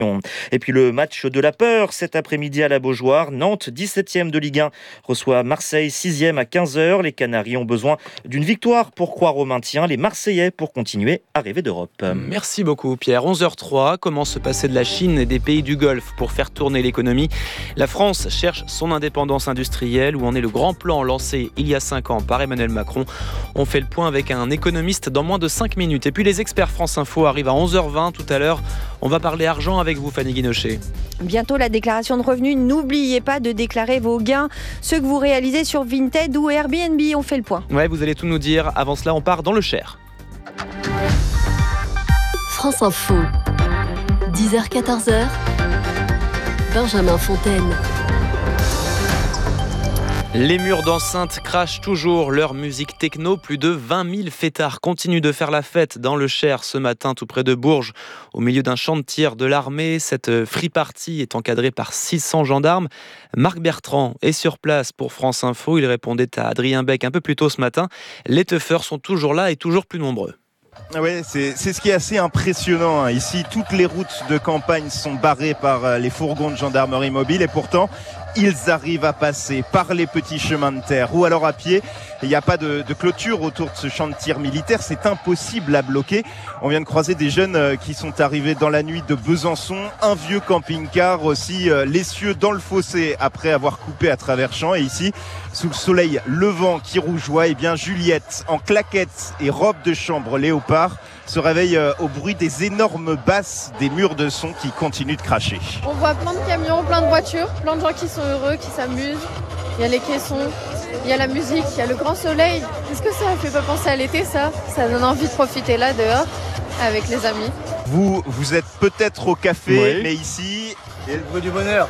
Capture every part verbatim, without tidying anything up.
Et puis le match de la peur cet après-midi à la Beaujoire. Nantes, dix-septième de Ligue un, reçoit Marseille, sixième à quinze heures. Les Canaries ont besoin d'une victoire pour croire au maintien. Les Marseillais pour continuer à rêver d'Europe. Merci beaucoup Pierre. onze heures trois, comment se passer de la Chine et des pays du Golfe pour faire tourner l'économie? La France cherche son indépendance industrielle. Où en est le grand plan lancé il y a cinq ans par Emmanuel Macron? On fait le point avec un économiste dans moins de cinq minutes. Et puis les experts France Info arrivent à onze heures vingt tout à l'heure. On va parler argent avec vous, Fanny Guinochet. Bientôt la déclaration de revenus. N'oubliez pas de déclarer vos gains, ceux que vous réalisez sur Vinted ou Airbnb. On fait le point. Ouais, vous allez tout nous dire. Avant cela, on part dans le Cher. France Info, dix heures quatorze heures, Benjamin Fontaine. Les murs d'enceinte crachent toujours leur musique techno. Plus de vingt mille fêtards continuent de faire la fête dans le Cher ce matin, tout près de Bourges, au milieu d'un champ de tir de l'armée. Cette free party est encadrée par six cents gendarmes. Marc Bertrand est sur place pour France Info. Il répondait à Adrien Beck un peu plus tôt ce matin. Les teufeurs sont toujours là et toujours plus nombreux. Oui, c'est, c'est ce qui est assez impressionnant. Hein. Ici, toutes les routes de campagne sont barrées par les fourgons de gendarmerie mobile et pourtant, ils arrivent à passer par les petits chemins de terre ou alors à pied. Il n'y a pas de, de clôture autour de ce champ de tir militaire. C'est impossible à bloquer. On vient de croiser des jeunes qui sont arrivés dans la nuit de Besançon. Un vieux camping-car aussi, l'essieu dans le fossé après avoir coupé à travers champs. Et ici, sous le soleil levant qui rougeoie, eh bien Juliette, en claquettes et robe de chambre léopard, se réveille au bruit des énormes basses des murs de son qui continuent de cracher. On voit plein de camions, plein de voitures, plein de gens qui sont heureux, qui s'amusent. Il y a les caissons, il y a la musique, il y a le grand soleil. Est-ce que ça ne fait pas penser à l'été, ça? Ça donne envie de profiter là, dehors, avec les amis. Vous, vous êtes peut-être au café, oui. Mais ici... Il y a le bruit du bonheur.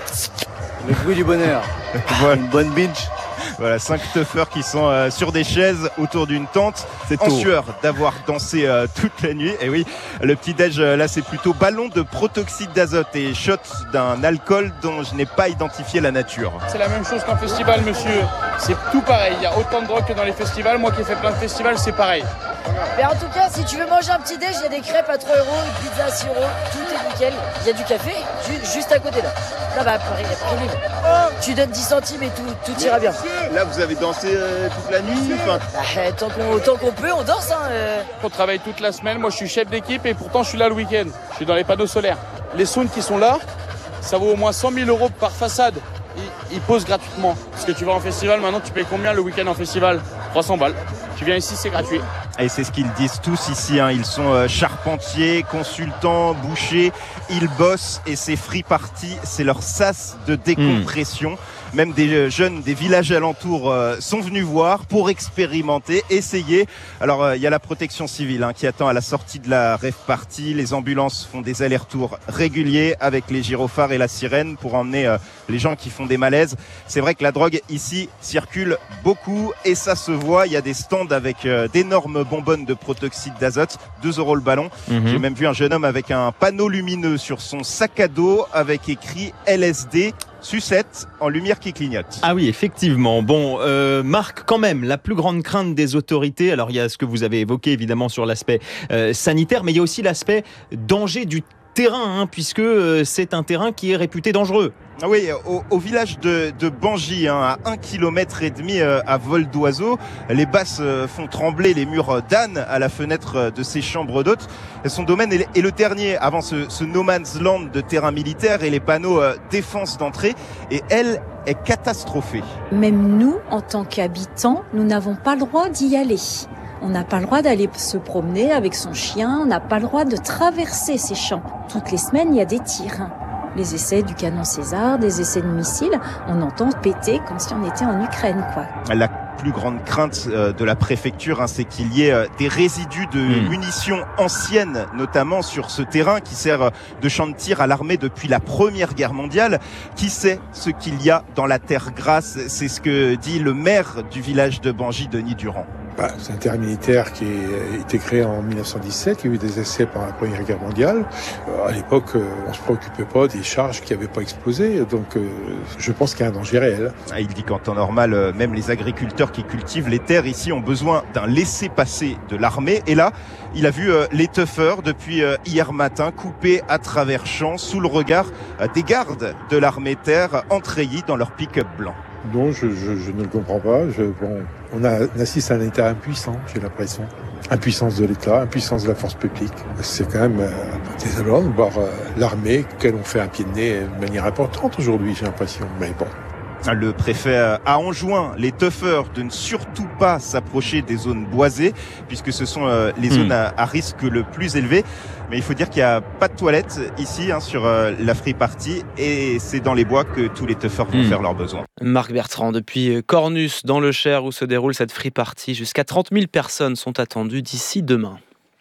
Le bruit du bonheur. Voilà. Une bonne binge. Voilà, cinq teufeurs qui sont euh, sur des chaises autour d'une tente, c'est en tôt. sueur d'avoir dansé euh, toute la nuit. Et oui, le petit-déj, euh, là, c'est plutôt ballon de protoxyde d'azote et shot d'un alcool dont je n'ai pas identifié la nature. C'est la même chose qu'en festival, monsieur. C'est tout pareil. Il y a autant de drogue que dans les festivals. Moi qui ai fait plein de festivals, c'est pareil. Mais en tout cas, si tu veux manger un petit déj, il y a des crêpes à trois euros, une pizza à six euros, tout est nickel. Il y a du café ju- juste à côté là. Là bas, Paris, Paris libre. Tu donnes dix centimes et tout, tout ira bien. Là, vous avez dansé euh, toute la nuit enfin... bah, tant, qu'on, tant qu'on peut, on danse. Hein, euh. On travaille toute la semaine. Moi, je suis chef d'équipe et pourtant, je suis là le week-end. Je suis dans les panneaux solaires. Les sounds qui sont là, ça vaut au moins cent mille euros par façade. Ils, ils posent gratuitement. Parce que tu vas en festival, maintenant, tu payes combien le week-end en festival? trois cents balles. Tu viens ici, c'est gratuit. Et c'est ce qu'ils disent tous ici, hein. Ils sont euh, charpentiers, consultants, bouchers, ils bossent et ces free parties, c'est leur sas de décompression. Mmh. Même des euh, jeunes des villages alentours euh, sont venus voir pour expérimenter, essayer. Alors il euh, y a la protection civile hein, qui attend à la sortie de la rave party. Les ambulances font des allers-retours réguliers avec les gyrophares et la sirène pour emmener euh, les gens qui font des malaises. C'est vrai que la drogue ici circule beaucoup et ça se voit. Il y a des stands avec euh, d'énormes bonbonnes de protoxyde d'azote, deux euros le ballon. Mmh. J'ai même vu un jeune homme avec un panneau lumineux sur son sac à dos avec écrit L S D. Sucette en lumière qui clignote. Ah oui, effectivement. Bon, euh, Marc, quand même, la plus grande crainte des autorités, alors il y a ce que vous avez évoqué évidemment sur l'aspect euh, sanitaire, mais il y a aussi l'aspect danger du terrain, hein, puisque euh, c'est un terrain qui est réputé dangereux. Ah oui, au, au village de, de Bangi, hein, à un kilomètre et demi euh, à vol d'oiseau, les basses euh, font trembler les murs d'âne à la fenêtre de ses chambres d'hôtes. Son domaine est, est le Ternier, avant ce, ce no man's land de terrain militaire et les panneaux euh, défense d'entrée. Et elle est catastrophée. Même nous, en tant qu'habitants, nous n'avons pas le droit d'y aller. On n'a pas le droit d'aller se promener avec son chien, on n'a pas le droit de traverser ces champs. Toutes les semaines, il y a des tirs. Les essais du canon César, des essais de missiles, on entend péter comme si on était en Ukraine, quoi. La plus grande crainte de la préfecture, hein, c'est qu'il y ait des résidus de mmh. munitions anciennes, notamment sur ce terrain qui sert de champ de tir à l'armée depuis la Première Guerre mondiale. Qui sait ce qu'il y a dans la terre grasse? C'est ce que dit le maire du village de Bangi, Denis Durand. Bah, c'est un terrain militaire qui a été créé en dix-neuf cent dix-sept, il y a eu des essais pendant la Première Guerre mondiale. Euh, à l'époque, euh, on ne se préoccupait pas des charges qui n'avaient pas explosé, donc euh, je pense qu'il y a un danger réel. Ah, il dit qu'en temps normal, euh, même les agriculteurs qui cultivent les terres ici ont besoin d'un laissez-passer de l'armée. Et là, il a vu euh, les tuffeurs depuis euh, hier matin coupés à travers champs sous le regard euh, des gardes de l'armée terre entreillis dans leur pick-up blanc. Non, je, je, je ne le comprends pas. Je, bon, on, a, on assiste à un État impuissant, j'ai l'impression. Impuissance de l'État, impuissance de la force publique. C'est quand même euh, désolant de voir euh, l'armée, qu'elle on fait un pied de nez de manière importante aujourd'hui, j'ai l'impression. Mais bon. Le préfet a enjoint les tuffeurs de ne surtout pas s'approcher des zones boisées, puisque ce sont euh, les zones mmh. à, à risque le plus élevé. Mais il faut dire qu'il n'y a pas de toilettes ici hein, sur euh, la free party, et c'est dans les bois que tous les tuffeurs vont mmh. faire leurs besoins. Marc Bertrand, depuis Cornus, dans le Cher, où se déroule cette free party, jusqu'à trente mille personnes sont attendues d'ici demain.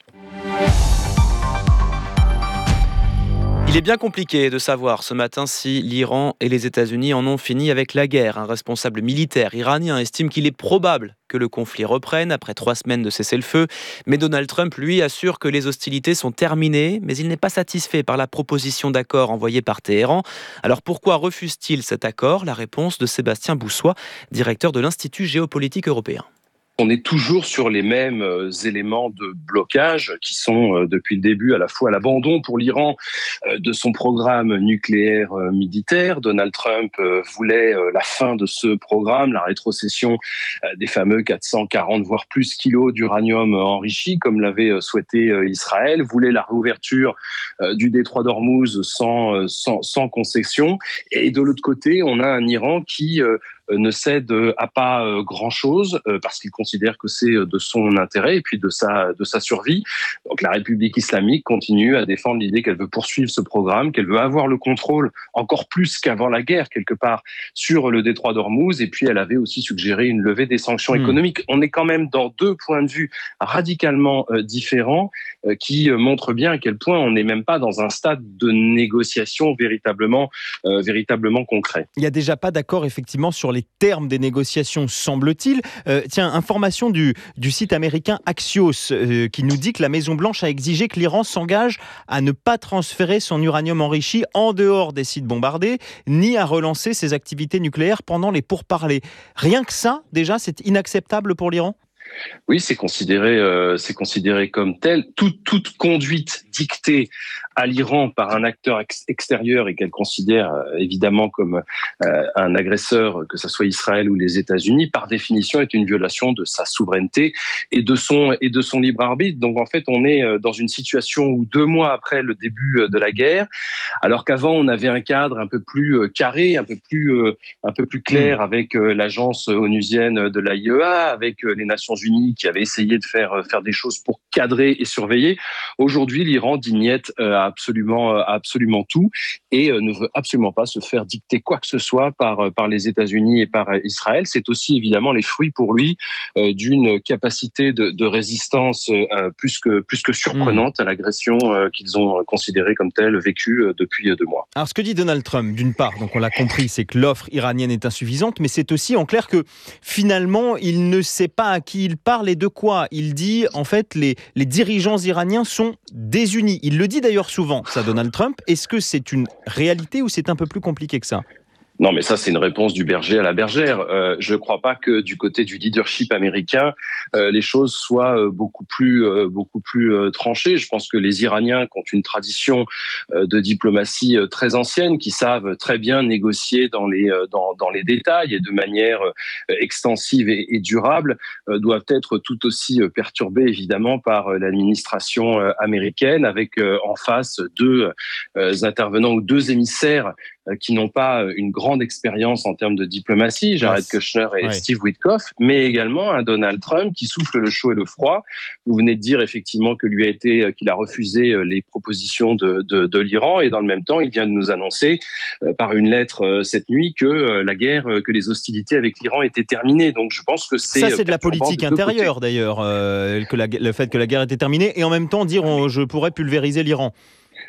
Il est bien compliqué de savoir ce matin si l'Iran et les États-Unis en ont fini avec la guerre. Un responsable militaire iranien estime qu'il est probable que le conflit reprenne après trois semaines de cessez-le-feu. Mais Donald Trump, lui, assure que les hostilités sont terminées, mais il n'est pas satisfait par la proposition d'accord envoyée par Téhéran. Alors pourquoi refuse-t-il cet accord ? La réponse de Sébastien Boussois, directeur de l'Institut géopolitique européen. On est toujours sur les mêmes euh, éléments de blocage qui sont euh, depuis le début à la fois l'abandon pour l'Iran euh, de son programme nucléaire euh, militaire. Donald Trump euh, voulait euh, la fin de ce programme, la rétrocession euh, des fameux quatre cent quarante voire plus kilos d'uranium enrichi comme l'avait euh, souhaité euh, Israël, voulait la réouverture euh, du détroit d'Ormuz sans, euh, sans, sans concession. Et de l'autre côté, on a un Iran qui euh, ne cède à pas grand-chose parce qu'il considère que c'est de son intérêt et puis de sa, de sa survie. Donc la République islamique continue à défendre l'idée qu'elle veut poursuivre ce programme, qu'elle veut avoir le contrôle encore plus qu'avant la guerre quelque part sur le détroit d'Ormuz, et puis elle avait aussi suggéré une levée des sanctions mmh. économiques. On est quand même dans deux points de vue radicalement euh, différents euh, qui euh, montrent bien à quel point on n'est même pas dans un stade de négociation véritablement, euh, véritablement concret. Il n'y a déjà pas d'accord effectivement sur les termes des négociations, semble-t-il. Euh, tiens, information du, du site américain Axios euh, qui nous dit que la Maison-Blanche a exigé que l'Iran s'engage à ne pas transférer son uranium enrichi en dehors des sites bombardés, ni à relancer ses activités nucléaires pendant les pourparlers. Rien que ça, déjà, c'est inacceptable pour l'Iran ? Oui, c'est considéré, euh, c'est considéré comme tel. Toute, toute conduite dictée à l'Iran par un acteur ex- extérieur et qu'elle considère euh, évidemment comme euh, un agresseur, que ce soit Israël ou les États-Unis, par définition est une violation de sa souveraineté et de son, et de son libre arbitre. Donc en fait, on est dans une situation où deux mois après le début de la guerre, alors qu'avant on avait un cadre un peu plus carré, un peu plus, un peu plus clair avec l'agence onusienne de l'A I E A, avec les Nations Unies qui avaient essayé de faire, faire des choses pour cadrer et surveiller. Aujourd'hui, l'Iran dignette à absolument, à absolument tout et ne veut absolument pas se faire dicter quoi que ce soit par, par les États-Unis et par Israël. C'est aussi évidemment les fruits pour lui euh, d'une capacité de, de résistance euh, plus que, plus que surprenante mmh. à l'agression euh, qu'ils ont considérée comme telle, vécue euh, depuis deux mois. Alors ce que dit Donald Trump, d'une part, donc on l'a compris, c'est que l'offre iranienne est insuffisante, mais c'est aussi en clair que finalement, il ne sait pas à qui il parle et de quoi. Il dit, en fait, les, les dirigeants iraniens sont désunis. Il le dit d'ailleurs souvent, ça, Donald Trump. Est-ce que c'est une réalité ou c'est un peu plus compliqué que ça ? Non, mais ça, c'est une réponse du berger à la bergère. Euh, je ne crois pas que du côté du leadership américain, euh, les choses soient euh, beaucoup plus, euh, beaucoup plus euh, tranchées. Je pense que les Iraniens qui ont une tradition euh, de diplomatie euh, très ancienne, qui savent très bien négocier dans les, euh, dans, dans les détails et de manière euh, extensive et, et durable, euh, doivent être tout aussi euh, perturbés, évidemment, par euh, l'administration euh, américaine, avec euh, en face deux euh, intervenants ou deux émissaires euh, qui n'ont pas une grande expérience en termes de diplomatie, Jared Kushner et ouais. Steve Witkoff, mais également un Donald Trump qui souffle le chaud et le froid. Vous venez de dire effectivement que lui a été, qu'il a refusé les propositions de, de, de l'Iran, et dans le même temps, il vient de nous annoncer euh, par une lettre euh, cette nuit que euh, la guerre, euh, que les hostilités avec l'Iran étaient terminées. Donc je pense que c'est ça, c'est de la politique de intérieure d'ailleurs, euh, que la, le fait que la guerre était terminée, et en même temps dire on, je pourrais pulvériser l'Iran.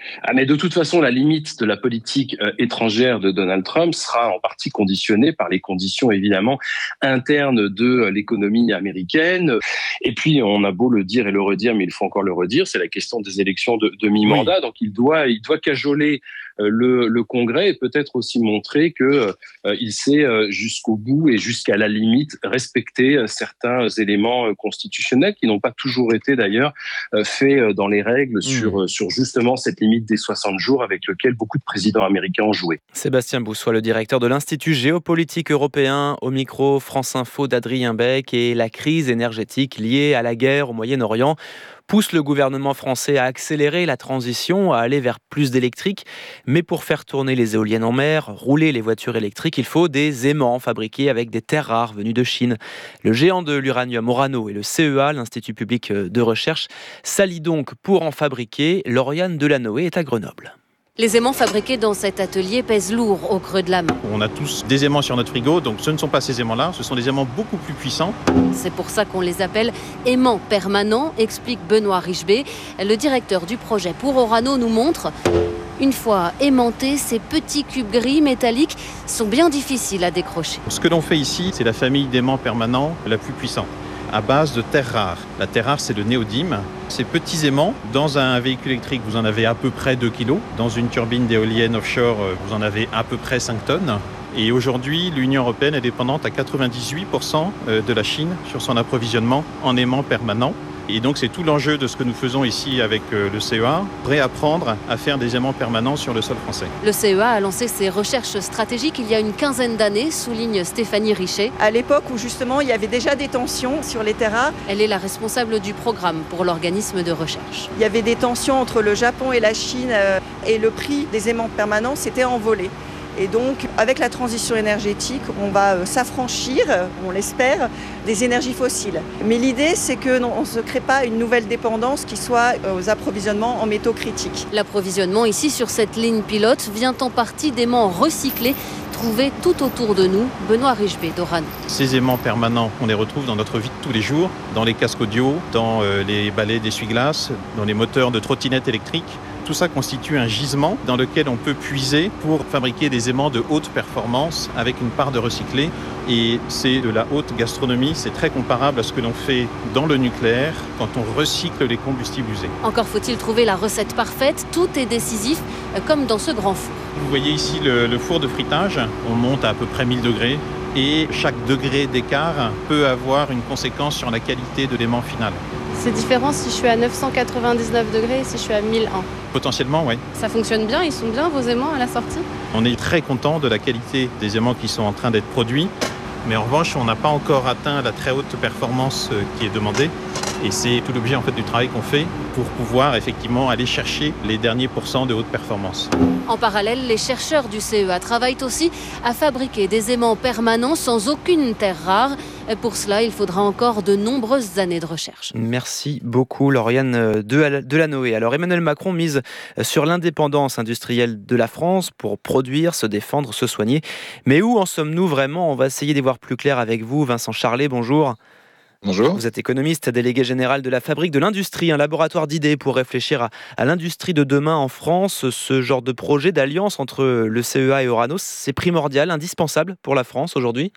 Ah, mais de toute façon, la limite de la politique euh, étrangère de Donald Trump sera en partie conditionnée par les conditions évidemment internes de euh, l'économie américaine. Et puis, on a beau le dire et le redire, mais il faut encore le redire, c'est la question des élections de, de mi-mandat. Oui. Donc, il doit, il doit cajoler euh, le, le Congrès et peut-être aussi montrer que euh, il sait euh, jusqu'au bout et jusqu'à la limite respecter euh, certains éléments euh, constitutionnels qui n'ont pas toujours été d'ailleurs euh, faits euh, dans les règles mmh. sur, euh, sur justement cette limite des soixante jours avec lequel beaucoup de présidents américains ont joué. Sébastien Boussois, le directeur de l'Institut géopolitique européen, au micro France Info d'Adrien Beck. Et la crise énergétique liée à la guerre au Moyen-Orient pousse le gouvernement français à accélérer la transition, à aller vers plus d'électrique. Mais pour faire tourner les éoliennes en mer, rouler les voitures électriques, il faut des aimants fabriqués avec des terres rares venues de Chine. Le géant de l'uranium Orano et le C E A, l'Institut public de recherche, s'allient donc pour en fabriquer. Lauriane Delanoë est à Grenoble. Les aimants fabriqués dans cet atelier pèsent lourd au creux de la main. On a tous des aimants sur notre frigo, donc ce ne sont pas ces aimants-là, ce sont des aimants beaucoup plus puissants. C'est pour ça qu'on les appelle aimants permanents, explique Benoît Richebé. Le directeur du projet pour Orano nous montre. Une fois aimantés, ces petits cubes gris métalliques sont bien difficiles à décrocher. Ce que l'on fait ici, c'est la famille d'aimants permanents la plus puissante, à base de terres rares. La terre rare, c'est le néodyme. Ces petits aimants, dans un véhicule électrique, vous en avez à peu près deux kilos. Dans une turbine d'éolienne offshore, vous en avez à peu près cinq tonnes. Et aujourd'hui, l'Union européenne est dépendante à quatre-vingt-dix-huit pour cent de la Chine sur son approvisionnement en aimants permanents. Et donc, c'est tout l'enjeu de ce que nous faisons ici avec le C E A, réapprendre à faire des aimants permanents sur le sol français. Le C E A a lancé ses recherches stratégiques il y a une quinzaine d'années, souligne Stéphanie Richet. À l'époque où justement il y avait déjà des tensions sur les terres rares. Elle est la responsable du programme pour l'organisme de recherche. Il y avait des tensions entre le Japon et la Chine et le prix des aimants permanents s'était envolé. Et donc, avec la transition énergétique, on va s'affranchir, on l'espère, des énergies fossiles. Mais l'idée, c'est qu'on ne se crée pas une nouvelle dépendance qui soit aux approvisionnements en métaux critiques. L'approvisionnement ici, sur cette ligne pilote, vient en partie d'aimants recyclés, trouvés tout autour de nous. Benoît Richebé d'Orano. Ces aimants permanents, on les retrouve dans notre vie de tous les jours, dans les casques audio, dans les balais d'essuie-glace, dans les moteurs de trottinettes électriques. Tout ça constitue un gisement dans lequel on peut puiser pour fabriquer des aimants de haute performance avec une part de recyclé. Et c'est de la haute gastronomie, c'est très comparable à ce que l'on fait dans le nucléaire quand on recycle les combustibles usés. Encore faut-il trouver la recette parfaite, tout est décisif, comme dans ce grand four. Vous voyez ici le, le four de fritage, on monte à à peu près mille degrés. Et chaque degré d'écart peut avoir une conséquence sur la qualité de l'aimant final. C'est différent si je suis à neuf cent quatre-vingt-dix-neuf degrés et si je suis à mille un. Potentiellement, oui. Ça fonctionne bien, ils sont bien vos aimants à la sortie? On est très content de la qualité des aimants qui sont en train d'être produits. Mais en revanche, on n'a pas encore atteint la très haute performance qui est demandée. Et c'est tout l'objet en fait, du travail qu'on fait pour pouvoir effectivement aller chercher les derniers pourcents de haute performance. En parallèle, les chercheurs du C E A travaillent aussi à fabriquer des aimants permanents sans aucune terre rare. Pour cela, il faudra encore de nombreuses années de recherche. Merci beaucoup, Lauriane Delanoë. Alors, Emmanuel Macron mise sur l'indépendance industrielle de la France pour produire, se défendre, se soigner. Mais où en sommes-nous vraiment? On va essayer d'y voir plus clair avec vous. Vincent Charlet, bonjour. Bonjour. Vous êtes économiste, délégué général de la Fabrique de l'Industrie, un laboratoire d'idées pour réfléchir à, à l'industrie de demain en France. Ce genre de projet d'alliance entre le C E A et Orano, c'est primordial, indispensable pour la France aujourd'hui?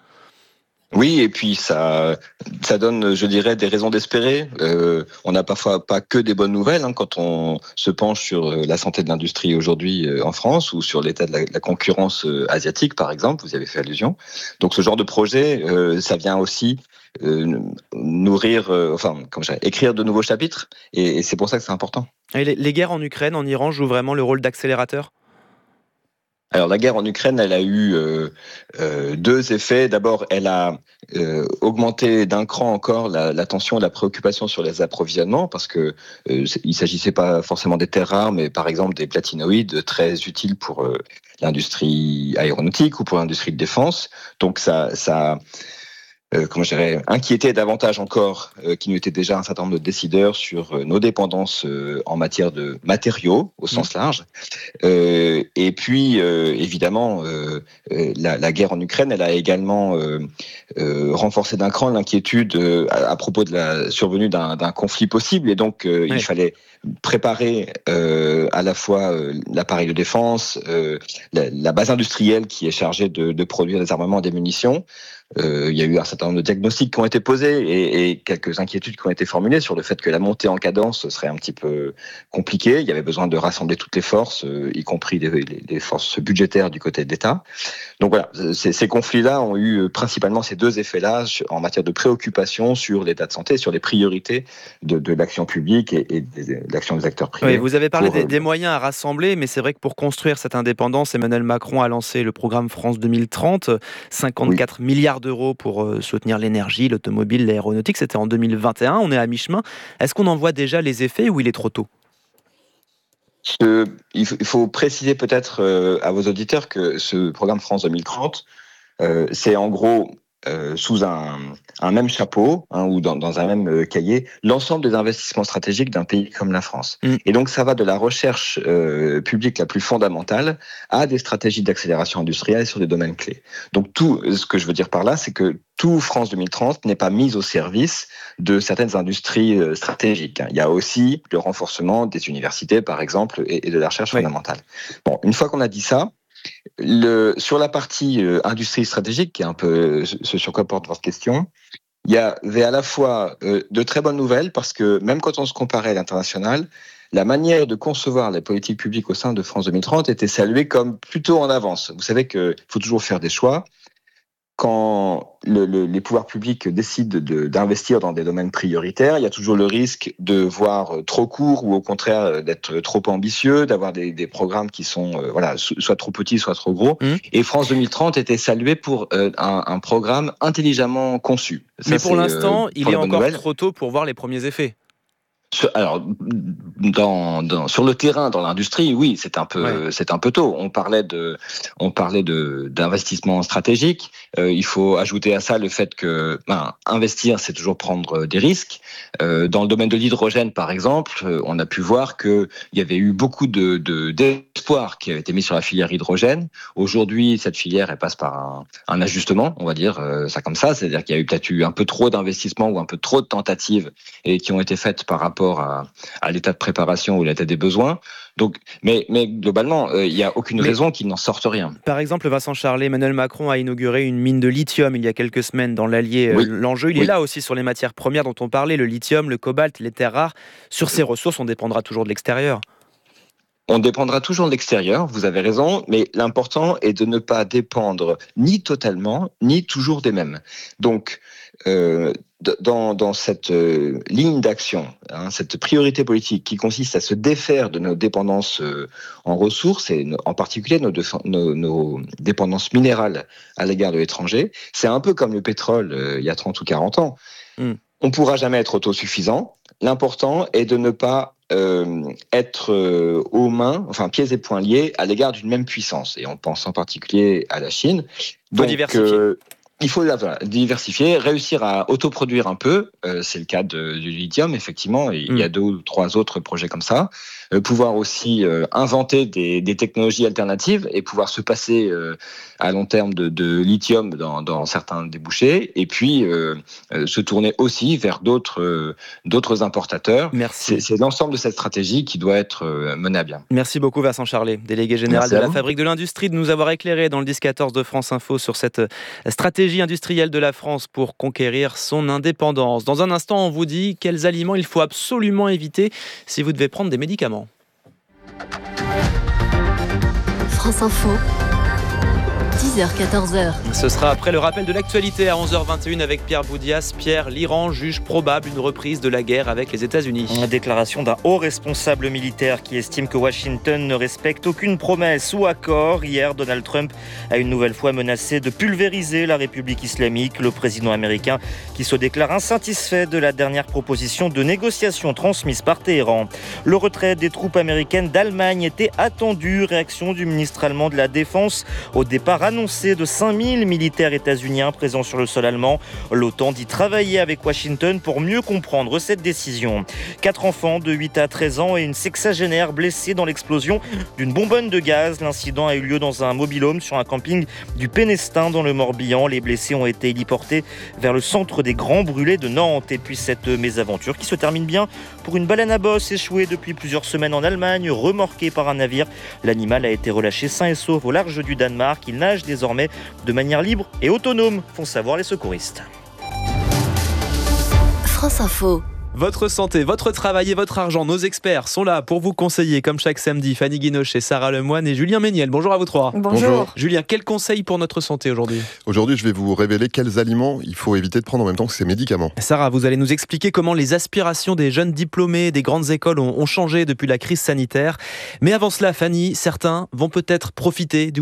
Oui, et puis ça, ça donne, je dirais, des raisons d'espérer. Euh, on n'a parfois pas que des bonnes nouvelles hein, quand on se penche sur la santé de l'industrie aujourd'hui en France ou sur l'état de la, la concurrence asiatique, par exemple. Vous y avez fait allusion. Donc, ce genre de projet, euh, ça vient aussi euh, nourrir, euh, enfin, comment je dirais, écrire de nouveaux chapitres. Et, et c'est pour ça que c'est important. Et les, les guerres en Ukraine, en Iran, jouent vraiment le rôle d'accélérateur? Alors la guerre en Ukraine, elle a eu euh, euh, deux effets. D'abord, elle a euh, augmenté d'un cran encore la, la tension et la préoccupation sur les approvisionnements, parce que euh, il s'agissait pas forcément des terres rares, mais par exemple des platinoïdes très utiles pour euh, l'industrie aéronautique ou pour l'industrie de défense. Donc ça, ça euh, comment je dirais, inquiéter davantage encore euh, qu'il n'était déjà un certain nombre de décideurs sur euh, nos dépendances euh, en matière de matériaux au sens large. Euh, et puis, euh, évidemment, euh, euh, la, la guerre en Ukraine, elle a également euh, euh, renforcé d'un cran l'inquiétude euh, à, à propos de la survenue d'un, d'un conflit possible. Et donc, euh, oui. il fallait préparer euh, à la fois euh, l'appareil de défense, euh, la, la base industrielle qui est chargée de, de produire des armements et des munitions. Euh, il y a eu un certain nombre de diagnostics qui ont été posés et, et quelques inquiétudes qui ont été formulées sur le fait que la montée en cadence serait un petit peu compliquée. Il y avait besoin de rassembler toutes les forces, euh, y compris les, les, les forces budgétaires du côté de l'État. Donc voilà, ces, ces conflits-là ont eu principalement ces deux effets-là en matière de préoccupation sur l'état de santé, sur les priorités de, de l'action publique et, et de l'action des acteurs privés. Oui, vous avez parlé pour, des, des moyens à rassembler, mais c'est vrai que pour construire cette indépendance, Emmanuel Macron a lancé le programme France deux mille trente, cinquante-quatre oui. milliards d'euros pour soutenir l'énergie, l'automobile, l'aéronautique. C'était en deux mille vingt et un, on est à mi-chemin. Est-ce qu'on en voit déjà les effets ou il est trop tôt ? Ce, il faut préciser peut-être euh, à vos auditeurs que ce programme France deux mille trente, euh, c'est en gros euh, sous un, un même chapeau hein, ou dans, dans un même euh, cahier l'ensemble des investissements stratégiques d'un pays comme la France. Mmh. Et donc ça va de la recherche euh, publique la plus fondamentale à des stratégies d'accélération industrielle sur des domaines clés. Donc tout ce que je veux dire par là, c'est que tout France deux mille trente n'est pas mis au service de certaines industries stratégiques. Il y a aussi le renforcement des universités, par exemple, et de la recherche oui. fondamentale. Bon, une fois qu'on a dit ça, le, sur la partie euh, industrie stratégique, qui est un peu ce sur quoi porte votre question, il y avait à la fois euh, de très bonnes nouvelles, parce que même quand on se comparait à l'international, la manière de concevoir les politiques publiques au sein de France deux mille trente était saluée comme plutôt en avance. Vous savez qu'il faut toujours faire des choix. Quand le, le, les pouvoirs publics décident de, d'investir dans des domaines prioritaires, il y a toujours le risque de voir trop court ou au contraire d'être trop ambitieux, d'avoir des, des programmes qui sont euh, voilà, soit trop petits, soit trop gros. Mmh. Et France deux mille trente était salué pour euh, un, un programme intelligemment conçu. Ça, mais pour l'instant, euh, il est encore nouvelle. trop tôt pour voir les premiers effets. Alors, dans, dans, sur le terrain, dans l'industrie, oui, c'est un peu, ouais. c'est un peu tôt. On parlait de, on parlait de d'investissement stratégique. Euh, il faut ajouter à ça le fait que, ben, investir, c'est toujours prendre des risques. Euh, dans le domaine de l'hydrogène, par exemple, on a pu voir que il y avait eu beaucoup de, de d'espoir qui avait été mis sur la filière hydrogène. Aujourd'hui, cette filière, elle passe par un, un ajustement, on va dire euh, ça comme ça, c'est-à-dire qu'il y a eu peut-être eu un peu trop d'investissements ou un peu trop de tentatives et qui ont été faites par rapport À, à l'état de préparation ou l'état des besoins. Donc, mais, mais globalement, il euh, n'y a aucune mais, raison qu'il n'en sorte rien. Par exemple, Vincent Charlet, Emmanuel Macron a inauguré une mine de lithium il y a quelques semaines dans l'Allier. Oui. Euh, l'enjeu, il oui. est là aussi sur les matières premières dont on parlait, le lithium, le cobalt, les terres rares. Sur ces ressources, on dépendra toujours de l'extérieur. On dépendra toujours de l'extérieur, vous avez raison, mais l'important est de ne pas dépendre ni totalement, ni toujours des mêmes. Donc, euh, dans, dans cette euh, ligne d'action, hein, cette priorité politique qui consiste à se défaire de nos dépendances euh, en ressources, et no, en particulier nos, nos, nos dépendances minérales à l'égard de l'étranger, c'est un peu comme le pétrole euh, il y a trente ou quarante ans. Mm. On ne pourra jamais être autosuffisant. L'important est de ne pas Euh, être euh, aux mains, enfin pieds et poings liés à l'égard d'une même puissance. Et on pense en particulier à la Chine. Il faut diversifier. Euh, il faut voilà, diversifier, réussir à autoproduire un peu. Euh, c'est le cas de, du lithium, effectivement. Et mmh. Il y a deux ou trois autres projets comme ça. Euh, pouvoir aussi euh, inventer des, des technologies alternatives et pouvoir se passer euh, à long terme de, de lithium dans, dans certains débouchés. Et puis euh, euh, se tourner aussi vers d'autres, euh, d'autres importateurs. Merci. C'est, c'est l'ensemble de cette stratégie qui doit être euh, menée à bien. Merci beaucoup Vincent Charlet, délégué général Merci de la Fabrique de l'Industrie, de nous avoir éclairé dans le dix quatorze de France Info sur cette stratégie industrielle de la France pour conquérir son indépendance. Dans un instant, on vous dit quels aliments il faut absolument éviter si vous devez prendre des médicaments. France Info, dix heures quatorze heures. Ce sera après le rappel de l'actualité à onze heures vingt et une avec Pierre Boudias. Pierre, l'Iran juge probable une reprise de la guerre avec les États-Unis. Une déclaration d'un haut responsable militaire qui estime que Washington ne respecte aucune promesse ou accord. Hier, Donald Trump a une nouvelle fois menacé de pulvériser la République islamique. Le président américain qui se déclare insatisfait de la dernière proposition de négociation transmise par Téhéran. Le retrait des troupes américaines d'Allemagne était attendu. Réaction du ministre allemand de la Défense au départ annoncé de cinq mille militaires états-uniens présents sur le sol allemand. L'OTAN dit travailler avec Washington pour mieux comprendre cette décision. Quatre enfants de huit à treize ans et une sexagénaire blessés dans l'explosion d'une bonbonne de gaz. L'incident a eu lieu dans un mobil-home sur un camping du Pénestin dans le Morbihan. Les blessés ont été héliportés vers le centre des Grands Brûlés de Nantes. Et puis cette mésaventure qui se termine bien pour une baleine à bosse échouée depuis plusieurs semaines en Allemagne, remorquée par un navire. L'animal a été relâché sain et sauf au large du Danemark. Il nage désormais de manière libre et autonome, font savoir les secouristes. France Info. Votre santé, votre travail et votre argent, nos experts sont là pour vous conseiller comme chaque samedi. Fanny Guinochet, Sarah Lemoine et Julien Méniel. Bonjour à vous trois. Bonjour. Bonjour. Julien, quel conseil pour notre santé aujourd'hui ? Aujourd'hui, je vais vous révéler quels aliments il faut éviter de prendre en même temps que ces médicaments. Sarah, vous allez nous expliquer comment les aspirations des jeunes diplômés des grandes écoles ont, ont changé depuis la crise sanitaire. Mais avant cela, Fanny, certains vont peut-être profiter du